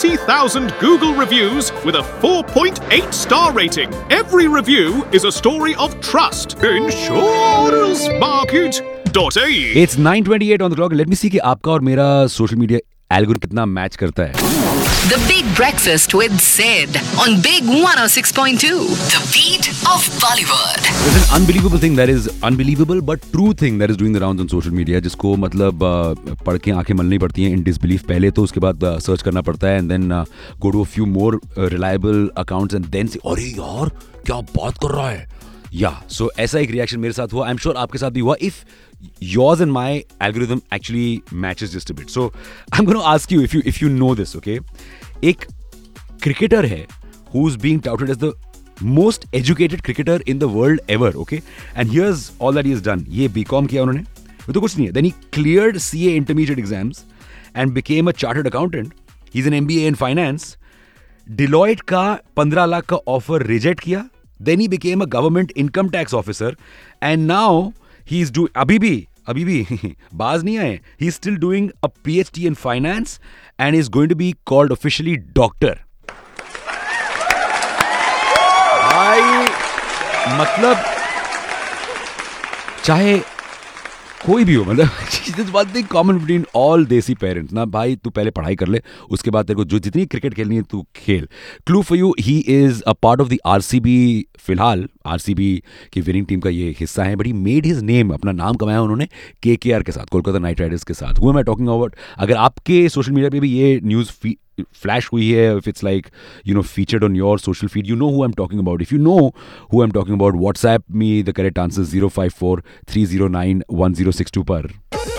20,000 Google reviews with a 4.8 star rating. Every review is a story of trust. Insurancemarket.ae. It's 9:28 on the clock. Let me see कि आपका और मेरा social media algorithm कितना match करता है. The Big Breakfast with Sid on Big 106.2. The beat of Bollywood. There's an unbelievable thing that is unbelievable but true thing that is doing the rounds on social media, जिसको मतलब पढ़ के आंखें मलनी पड़ती हैं in disbelief पहले तो, उसके बाद सर्च करना पड़ता है and then go to a few more reliable accounts and then say अरे यार क्या बात कर रहा है. Yeah, so ऐसा एक रिएक्शन मेरे साथ हुआ. I'm sure आपके साथ भी हुआ. If yours and my algorithm actually matches just a bit. So I'm going to ask you if you know this, okay? एक cricketer है who's being touted as the most educated cricketer in the world ever, okay? And here's all that he has done. ये BCom किया उन्होंने, वो तो कुछ नहीं है. Then he cleared CA intermediate exams and became a chartered accountant. He's an MBA in finance. Deloitte का 15 लाख का offer reject किया. Then he became a government income tax officer, and now he's doing अभी भी बाज नहीं आए. He's still doing a PhD in finance and is going to be called officially doctor. भाई मतलब चाहे कोई भी हो, मतलब this one thing common between all देसी पेरेंट्स ना, भाई तू पहले पढ़ाई कर ले, उसके बाद तेरे को जो जितनी क्रिकेट खेलनी है तू खेल. Clue for you, he is a part of the RCB. फिलहाल आरसीबी की विनिंग टीम का ये हिस्सा है, but he made his name, अपना नाम कमाया उन्होंने केकेआर के साथ, कोलकाता नाइट राइडर्स के साथ. Who am I talking about? अगर आपके सोशल मीडिया पे भी ये न्यूज़ फ्लैश हुई है, if it's like, you know, featured on your social feed, you know who I'm talking about. If you know who I'm talking about, WhatsApp me the correct answer 054 309 1062 पर.